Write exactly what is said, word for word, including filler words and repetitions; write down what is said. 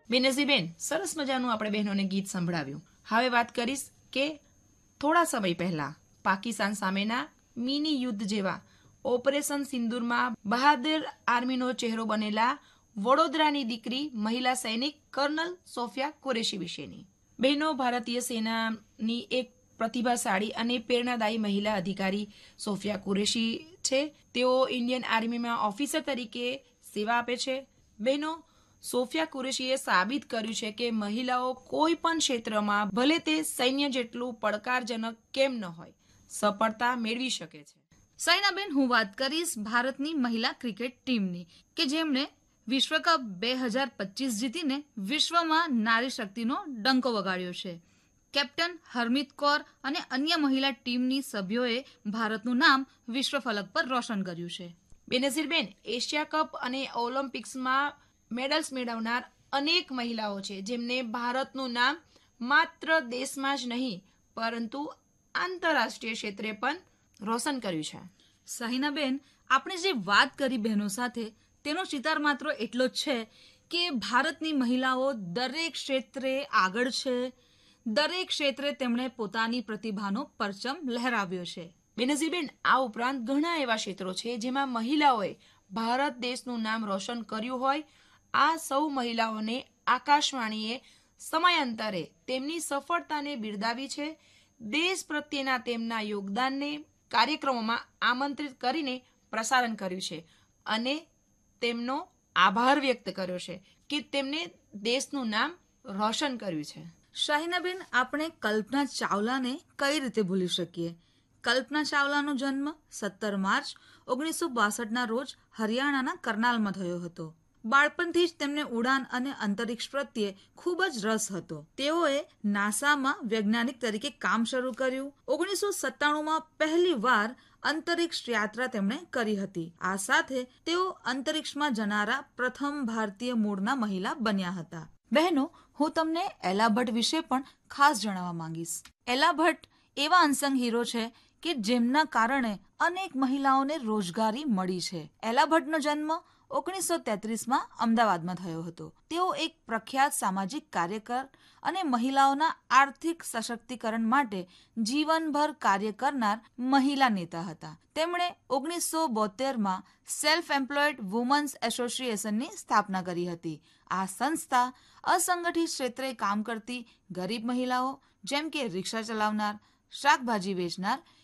બેનઝીબેન, સરસ મજાનું આપણે બહેનોને ગીત સંભળાવ્યું. હવે વાત કરીશ કે થોડા સમય પહેલા પાકિસ્તાન સામેના મિની યુદ્ધ જેવા ઓપરેશન સિંદૂરમાં બહાદુર આર્મીનો ચહેરો બનેલા વડોદરાની દીકરી મહિલા સૈનિક કર્નલ સોફિયા કુરેશી વિશેની. બહેનો, ભારતીય સેનાની એક પ્રતિભાશાળી અને પ્રેરણાદાયી મહિલા અધિકારી સોફિયા કુરેશી છે. તેઓ ઇન્ડિયન આર્મીમાં ઓફિસર તરીકે સેવા આપે છે. બહેનો, સોફિયા કુરેશીએ સાબિત કર્યું છે કે મહિલાઓ કોઈ પણ ક્ષેત્રમાં, ભલે તે સૈન્ય જેટલું પડકારજનક કેમ ન હોય, સફળતા મેળવી શકે છે. સાયનાબેન, હું વાત કરીશ ભારતની મહિલા ક્રિકેટ ટીમની, કે જેમણે વિશ્વકપ બે હજાર પચીસ જીતીને વિશ્વમાં નારી શક્તિનો ડંકો વગાડ્યો છે. કેપ્ટન હરમીત કૌર અને અન્ય મહિલા ટીમની સભ્યોએ ભારતનું નામ વિશ્વ ફલક પર રોશન કર્યું છે. બેનઝીરબેન, એશિયા કપ અને ઓલિમ્પિક્સમાં મેડલ્સ મેળવનાર અનેક મહિલાઓ છે જેમને ભારતનું નામ માત્ર દેશમાં જ નહીં પરંતુ આંતરરાષ્ટ્રીય ક્ષેત્રે પણ રોશન કર્યું છે. સાહિનાબેન, આપણે જે વાત કરી બહેનો સાથે, તેનો ચિતાર માત્ર એટલો જ છે કે ભારતની મહિલાઓ દરેક ક્ષેત્રે આગળ છે. દરેક ક્ષેત્રે તેમણે પોતાની પ્રતિભાનો પરચમ લહેરાવ્યો છે. બેનઝીરબેન, આ ઉપરાંત ઘણા એવા ક્ષેત્રો છે જેમાં મહિલાઓએ ભારત દેશનું નામ રોશન કર્યું હોય. આ સૌ મહિલાઓને આકાશવાણીએ સમયાંતરે તેમની સફળતાને બિરદાવી છે. દેશ પ્રત્યેના તેમના યોગદાનને કાર્યક્રમોમાં આમંત્રિત કરીને પ્રસારણ કર્યું છે અને તેમનો આભાર વ્યક્ત કર્યો છે કે તેમને દેશનું નામ રોશન કર્યું છે. શાહિનાબેન, આપણે કલ્પના ચાવલાને કઈ રીતે ભૂલી શકીએ? કલ્પના ચાવલાનો જન્મ સત્તર માર્ચ ઓગણીસો બાસઠના રોજ હરિયાણાના કરનાલમાં થયો હતો. બાળપણથી જ તેમને ઉડાન અને અંતરિક્ષ પ્રત્યે ખૂબ જ રસ હતો. તેઓએ નાસામાં વૈજ્ઞાનિક તરીકે કામ શરૂ કર્યું. ઓગણીસો સત્તાણુંમાં પહેલી વાર અંતરિક્ષ યાત્રા તેમણે કરી હતી. આ સાથે તેઓ અંતરિક્ષમાં જનારા પ્રથમ ભારતીય મૂળના મહિલા બન્યા હતા. બહેનો, હું તમને એલા ભટ્ટ વિશે પણ ખાસ જણાવવા માંગીશ. એલા ભટ્ટ એવા અનસંગ હીરો છે કે જેમના કારણે અનેક મહિલાઓને રોજગારી મળી છે. એલા ભટ્ટનો જન્મ ઓગણીસો તેત્રીસમાં અમદાવાદમાં થયો હતો. તેઓ એક પ્રખ્યાત સામાજિક કાર્યકર અને મહિલાઓના આર્થિક સશક્તિકરણ માટે જીવનભર કાર્ય કરનાર મહિલા નેતા હતા. તેમણે ઓગણીસો બોતેરમાં સેલ્ફ એમ્પ્લોયડ વુમન્સ એસોસિએશનની સ્થાપના કરી હતી. આ સંસ્થા અસંગઠિત ક્ષેત્રે કામ કરતી ગરીબ મહિલાઓ, જેમ કે રિક્ષા ચલાવનાર, શાકભાજી વેચનાર